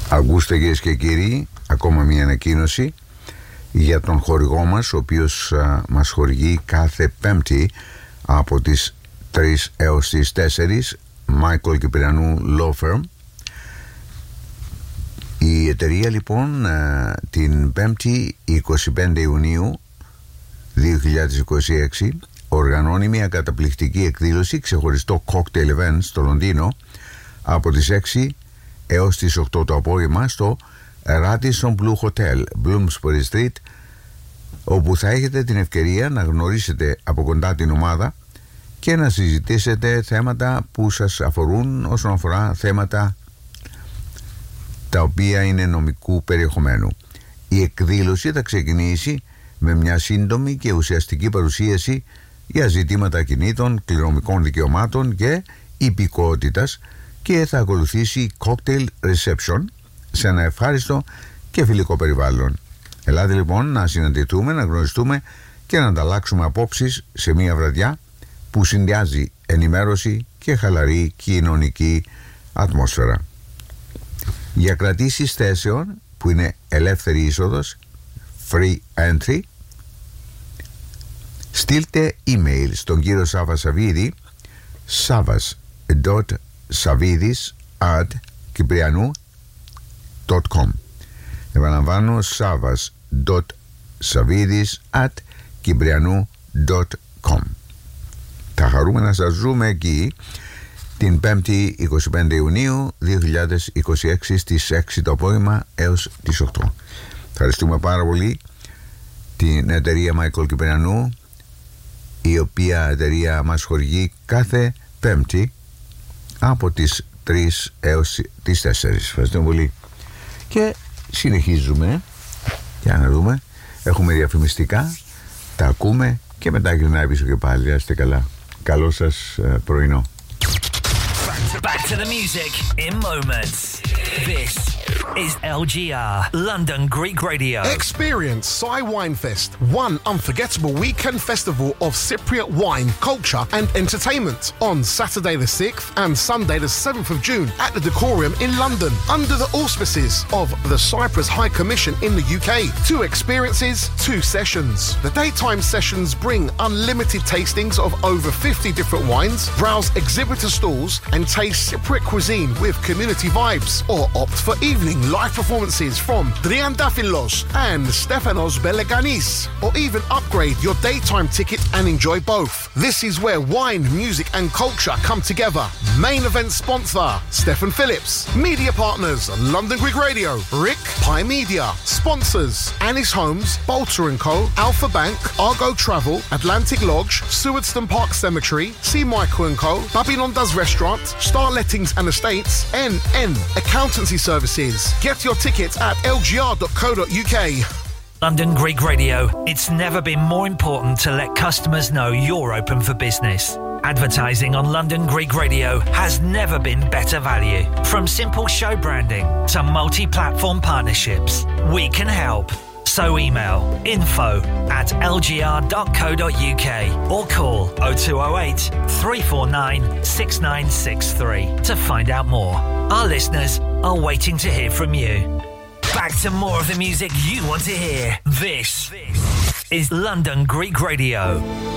Ακούστε κυρίες και κύριοι, ακόμα μια ανακοίνωση για τον χορηγό μας, ο οποίος μας χορηγεί κάθε Πέμπτη από τις 3 έως τις 4, Michael Κυπριανού Law Firm. Η εταιρεία λοιπόν την 5η 25 Ιουνίου 2026 οργανώνει μια καταπληκτική εκδήλωση, ξεχωριστό cocktail event στο Λονδίνο από τις 6 έως τις 8 το απόγευμα στο Radisson Blu Hotel, Bloomsbury Street, όπου θα έχετε την ευκαιρία να γνωρίσετε από κοντά την ομάδα και να συζητήσετε θέματα που σας αφορούν όσον αφορά θέματα τα οποία είναι νομικού περιεχομένου. Η εκδήλωση θα ξεκινήσει με μια σύντομη και ουσιαστική παρουσίαση για ζητήματα ακινήτων, κληρονομικών δικαιωμάτων και υπηκότητας και θα ακολουθήσει cocktail reception σε ένα ευχάριστο και φιλικό περιβάλλον. Ελάτε λοιπόν να συναντηθούμε, να γνωριστούμε και να ανταλλάξουμε απόψεις σε μια βραδιά που συνδυάζει ενημέρωση και χαλαρή κοινωνική ατμόσφαιρα. Για κρατήσεις θέσεων που είναι ελεύθερη είσοδος, free entry, στείλτε email στον κύριο Σάβα Σαββίδη, savas.savidis@kiprianou.com. Επαναλαμβάνω, savas.savidis@kiprianou.com. Θα χαρούμε να σας ζούμε εκεί την 5η 25 Ιουνίου 2026 στις 6 το απόγευμα έως τις 8. Ευχαριστούμε πάρα πολύ την εταιρεία Michael Κυπριανού, η οποία εταιρεία μας χορηγεί κάθε Πέμπτη από τις 3 έως τις 4. Ευχαριστούμε πολύ. Και συνεχίζουμε. Για να δούμε. Έχουμε διαφημιστικά. Τα ακούμε και μετά γυρνάει πίσω και πάλι. Άστε καλά. Καλό σας πρωινό. Back to the music in moments. This is LGR, London Greek Radio. Experience Sai Wine Fest, one unforgettable weekend festival of Cypriot wine, culture and entertainment on Saturday the 6th and Sunday the 7th of June at the Decorium in London under the auspices of the Cyprus High Commission in the UK. 2 experiences, 2 sessions. The daytime sessions bring unlimited tastings of over 50 different wines, browse exhibitor stalls and taste Cypriot cuisine with community vibes, or opt for evening live performances from Triandafilos and Stefanos Beleganis, or even upgrade your daytime ticket and enjoy both. This is where wine, music and culture come together. Main event sponsor, Stephen Phillips. Media partners, London Greek Radio, Rick, Pi Media. Sponsors, Annis Homes, Bolter & Co, Alpha Bank, Argo Travel, Atlantic Lodge, Sewardstone Park Cemetery, C. Michael & Co, Babylon Does Restaurant, Star Lettings and Estates, NN Accountancy Services. Get your tickets at lgr.co.uk. London Greek Radio. It's never been more important to let customers know you're open for business. Advertising on London Greek Radio has never been better value. From simple show branding to multi-platform partnerships, we can help. So email info@lgr.co.uk or call 0208 349 6963 to find out more. Our listeners are waiting to hear from you. Back to more of the music you want to hear. This is London Greek Radio.